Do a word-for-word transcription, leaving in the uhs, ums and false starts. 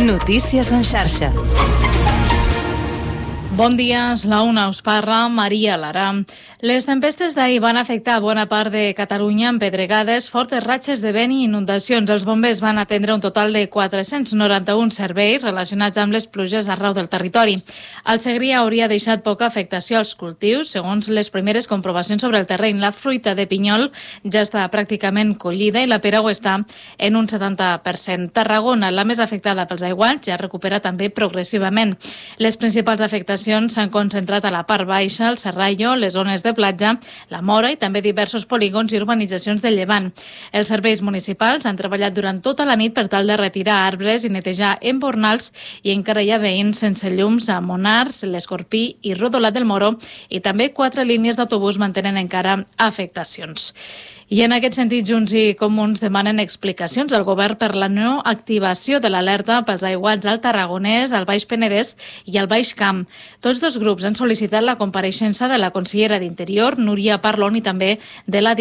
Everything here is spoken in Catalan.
Notícies en xarxa. Bon dia, és la una, us parla Maria Lara. Les tempestes d'ahir van afectar bona part de Catalunya amb pedregades, fortes ratxes de vent i inundacions. Els bombers van atendre un total de quatre-cents noranta-un serveis relacionats amb les pluges arreu del territori. El Segrià hauria deixat poca afectació als cultius. Segons les primeres comprovacions sobre el terreny, la fruita de pinyol ja està pràcticament collida i la pera ho està en un setanta per cent. Tarragona, la més afectada pels aiguats, ja recupera també progressivament. Les principals afectacions s'han concentrat a la part baixa, el Serrallo, les zones de platja, la Mora i també diversos polígons i urbanitzacions del Llevant. Els serveis municipals han treballat durant tota la nit per tal de retirar arbres i netejar embornals i encara hi ha veïns sense llums a Monars, l'Escorpí i Rodolat del Moro i també quatre línies d'autobús mantenen encara afectacions. I en aquest sentit, Junts i Comuns demanen explicacions al govern per la no activació de l'alerta pels aiguats al Tarragonès, al Baix Penedès i al Baix Camp. Tots dos grups han sol·licitat la compareixença de la consellera d'Interior, Núria Parlon, i també de la